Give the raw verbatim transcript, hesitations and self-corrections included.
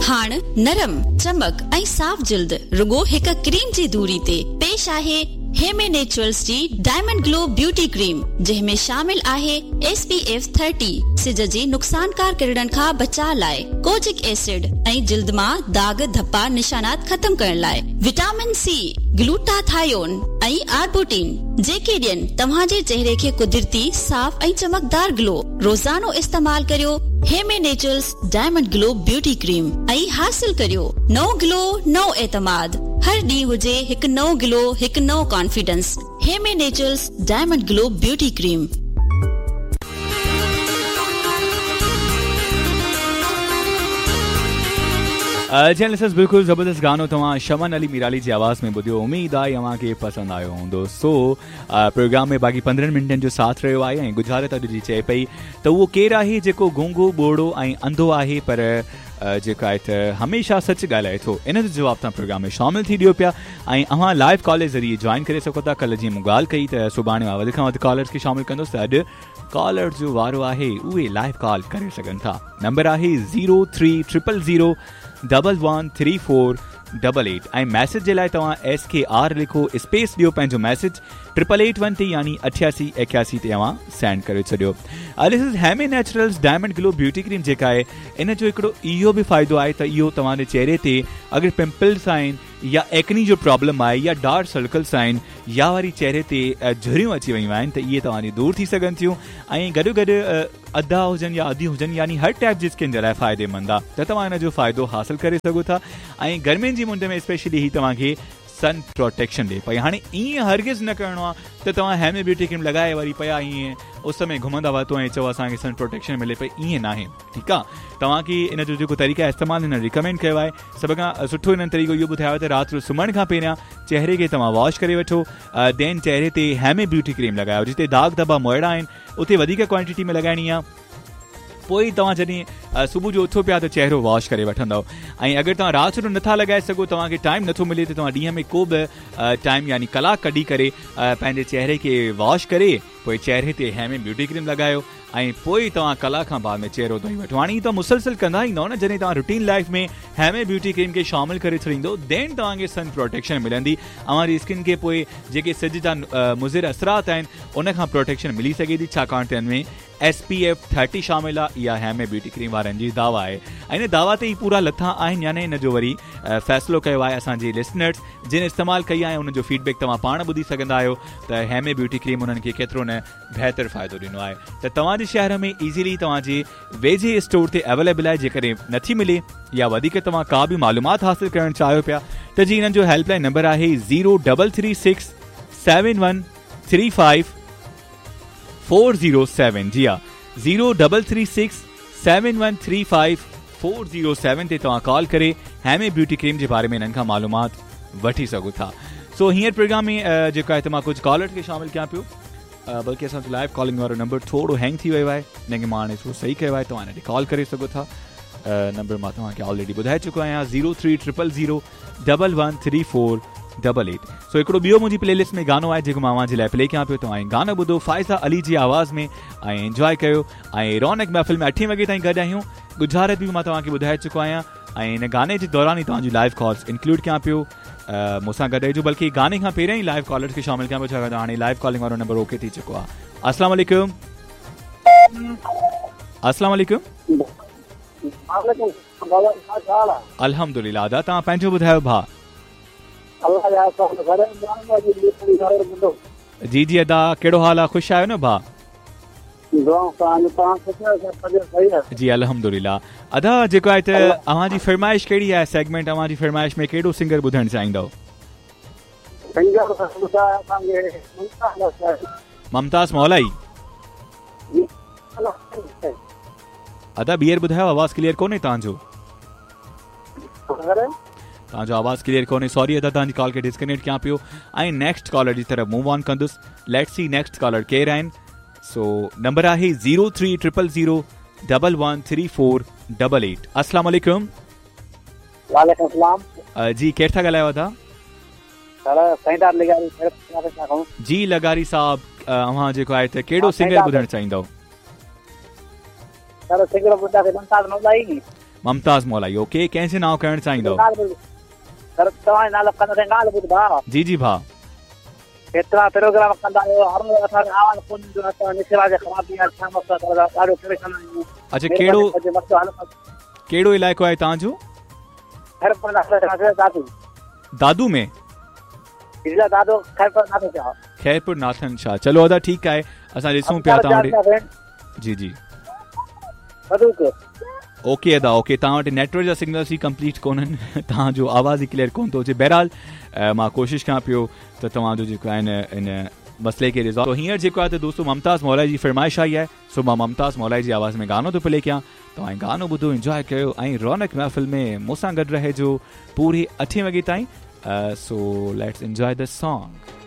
हाण नरम चमक ऐं साफ़ जिल्द रुगो हिक क्रीम जी दूरी ते पेश आहे हेमे नेचुरल्स जी डायमंड ग्लो ब्यूटी क्रीम, जंहिंमें शामिल आहे एस पी एफ तीस सिज जी नुक़सानकार किरणनि खां बचाव लाइ, कोजिक एसिड ऐं जिल्द मां दाग धप्पा निशानात ख़त्म करण लाइ, विटामिन सी, ग्लूटाथायोन ऐं आर्बुटिन, जेके ॾियनि तव्हांजे चेहरे खे कुदरती साफ़ ऐं चमकदार ग्लो। रोज़ानो इस्तेमाल करियो हेमे naturals diamond glow beauty cream ऐं हासिल करियो नओ ग्लो, नओ एतमाद। हर ॾींहुं हुजे हिकु नओ ग्लो, हिकु नओ confidence. हेमे naturals diamond glow beauty cream. Channel listeners, बिल्कुल ज़बरदस्त गानो तव्हां शमन अली मीराली जी आवाज़ में ॿुधियो। उम्मीद आहे तव्हांखे पसंदि आयो हूंदो। सो प्रोग्राम में बाक़ी पंद्रहं मिंटनि जो साथ रहियो आहे ऐं गुज़ारिश अॼु जी चए पई त उहो केरु आहे जेको गूंगो, ॿोड़ो ऐं अंधो आहे पर जेको आहे त हमेशह सच ॻाल्हाए थो। इन जो जवाब तव्हां प्रोग्राम में शामिल थी ॾियो पिया ऐं अव्हां लाइव कॉल जे ज़रिए जॉइन करे सघो था। कल्ह जीअं मूं ॻाल्हि कई त सुभाणे मां वधि खां वधि कॉलर्स खे शामिल कंदुसि, त अॼु कॉलर जो वारो आहे, उहे लाइव कॉल करे सघनि था। नंबर आहे zero three triple zero double one three four double eight ऐं मैसेज जे लाइ तव्हां एस के आर लिखो, स्पेस ॾियो पंहिंजो मैसेज ट्रिपल एट वन ते यानी अठासी एकासी ते तव्हां सेंड करे छॾियो। This is हेमे naturals diamond glow beauty cream जेका आहे इन जो हिकिड़ो इहो बि फ़ाइदो आहे त इहो तव्हांजे चेहरे ते अगरि पिंपल्स आहिनि या एक्नी जो प्रॉब्लम आहे या डार्क सर्कल्स आहिनि या वरी चेहरे ते झुरियूं अची वियूं आहिनि त इहे तव्हांजी दूरि थी सघनि थियूं ऐं गॾो गॾु अधा हुजनि या अधी हुजनि यानी हर टाइप जी स्किन जे लाइ फ़ाइदेमंद आहे, त तव्हां इन जो फ़ाइदो हासिल करे सघो था। ऐं गर्मियुनि जी मुंद में स्पेशली ही तव्हांखे सन प्रोटेक्शन ॾे पई। हाणे ईअं हरगिज़ न करिणो आहे त तव्हां हेमे ब्यूटी क्रीम लॻाए वरी पिया ईअं उस में घुमंदा वरितो ऐं चओ असांखे सन प्रोटेक्शन मिले पई, ईअं न आहे। ठीकु आहे, तव्हांखे इन जो जेको तरीक़ा इस्तेमालु हिन रिकमेंड कयो आहे, सभ खां सुठो हिन तरीक़ो इहो ॿुधायो त राति जो सुम्हण खां पहिरियां चेहरे खे तव्हां वॉश करे वठो, देन चेहरे ते हेमे ब्यूटी क्रीम लॻायो। जिते दाग धब्बा मोइड़ा आहिनि उते वधीक क्वांटिटी में लॻाइणी आहे। पोइ तव्हां जॾहिं सुबुह जो उथो पिया त चेहरो वॉश करे वठंदव। ऐं अगरि तव्हां राति जो नथा लॻाए सघो, तव्हांखे टाइम नथो मिले, त तव्हां ॾींहं में को बि टाइम यानी कलाक कढी करे पंहिंजे चेहरे खे वॉश करे पोइ चेहरे ते हेमे ब्यूटी क्रीम लॻायो ऐं पोइ तव्हां कलाक खां बाद में चेहरो धोई वठो। हाणे तव्हां मुसलसल कंदा ईंदव न, जॾहिं तव्हां रूटीन लाइफ में हेमे ब्यूटी क्रीम खे शामिल करे छॾींदो, देन तव्हांखे सन प्रोटेक्शन मिलंदी। अव्हांजी स्किन खे पोइ जेके सिज जा मुज़िर असरात आहिनि उन खां प्रोटेक्शन मिली सघे थी, छाकाणि त हिन में एस पी एफ थर्टी शामिल आहे। इहा हेमे ब्यूटी क्रीम वारनि जी दावा आहे ऐं इन दावा ते ई पूरा लथा आहिनि, यानी इन जो वरी फ़ैसिलो कयो आहे असांजे लिसनर्स जिन इस्तेमालु कई आहे। उनजो फीडबैक तव्हां पाण ॿुधी सघंदा आहियो त हेमे ब्यूटी क्रीम उन्हनि खे केतिरो न बहितर फ़ाइदो ॾिनो आहे। त तव्हांजे शहर में ईज़ीली तव्हांजे वेझे स्टोर ते अवेलेबल आहे। जेकॾहिं नथी मिले या वधीक तव्हां का बि मालूमात हासिल करणु चाहियो पिया त जी हिननि जो हेल्पलाइन नंबर आहे zero double three six seven one three five four zero seven. जी हा, zero double three six seven one three five four zero seven ते तव्हां कॉल करे हेमे ब्यूटी क्रीम जे बारे में हिननि खां मालूमात वठी सघो था। सो हींअर प्रोग्राम में जेको आहे त मां कुझु कॉलर्स खे शामिल कयां पियो, बल्कि असांजो लाइव कॉलिंग वारो नंबर थोरो हैंग थी वियो आहे, हिनखे मां हाणे थोरो सही कयो आहे, तव्हां हिन ते कॉल करे सघो था। नंबर मां तव्हांखे ऑलरेडी ॿुधाए चुको आहियां, zero three triple zero double one three four double eight. सो हिकिड़ो ॿियो मुंहिंजी प्लेलिस्ट में गानो आहे जेको मां अव्हांजे लाइ प्ले कयां पियो। तव्हां गानो ॿुधो फ़ाइज़ा अली जी आवाज़ में ऐं एंजॉय कयो। ऐं रौनक महफ़िल में अठें वॻे ताईं गॾु आहियूं। गुज़ारिश बि मां तव्हांखे ॿुधाए चुको आहियां ऐं हिन गाने जे दौरान ई तव्हांजी लाइव कॉल्स इंक्लूड कयां पियो। मूंसां गॾु रहिजो, बल्कि गाने खां पहिरियों ई लाइव कॉलर्स खे शामिल कयां पियो, छाकाणि हाणे लाइव कॉलिंग वारो नंबर ओके थी चुको आहे। अस्सलाम वालेकुम। अस्सलाम वालेकुम। अल्हम्दुलिल्लाह। अदा तव्हां पंहिंजो ॿुधायो भाउ। जी जी अदा, कहिड़ो हाल आहे? ख़ुशि आहियो न भाउ? जी अल्हम्दुलिल्लाह। अदा जेको आहे त अव्हांजी फरमाइश कहिड़ी आहे? सेगमेंट अव्हांजी फरमाइश में कहिड़ो सिंगर ॿुधणु चाहींदव? मुमताज़ मौलाई। अदा ॿीहर ॿुधायो, आवाज़ क्लियर कोन्हे तव्हांजो। तव्हांजो आवाज़ क्लियर कोन्हे, सॉरी अदा, तव्हांजी कॉल खे डिस्कनेक्ट कयां पियो ऐं नेक्स्ट कॉलर जी तरफ़ मूव ऑन कंदुसि। लेट्स सी नेक्स्ट कॉलर केरु आहिनि। सो नंबर आहे zero three triple zero double one three four double eight. अस्सलाम वालेकुम। वालेकुम सलाम। जी केरु था ॻाल्हायो अदा? जी लगारी साहब, अव्हां जेको आहे त कहिड़ो सिंगर ॿुधणु चाहींदव? मुमताज़ मौलाई ओके कंहिंजे नाव करणु चाहींदो तव्हांजो नालो कंदो ॻाल्हि ॿुध भाउ जी जी भाउ एतिरा प्रोग्राम कंदा आहियो हर असांखे आवाज़ कोन ईंदो आहे निशरा जे ख़राबी आहे छा मसइलो आहे ॾाढो परेशान आहियूं अच्छा कहिड़ो कहिड़ो इलाइक़ो आहे तव्हांजो दादू दादू में दादो खैरपुर नाथन शाह खैरपुर नाथन शाह चलो अदा ठीकु आहे असां ॾिसूं पिया तव्हां जी जी ओके अदा ओके तव्हां वटि नेटवर्क जा सिग्नल्स ई कंप्लीट कोन्हनि तव्हांजो आवाज़ ई क्लियर कोन थो अचे बहरहाल मां कोशिशि कयां पियो त तव्हांजो जेको आहे न इन मसइले खे रिज़ॉल्व हींअर जेको आहे त दोस्तो मुमताज़ मौलाई जी फरमाइश आई आहे सो मां मुमताज़ मौलाई जी आवाज़ में गानो थो प्ले कयां तव्हां गानो ॿुधो इंजॉय कयो ऐं रौनक महफ़िल में मूंसां गॾु रहिजो पूरी अठे वॻे ताईं so let's enjoy the song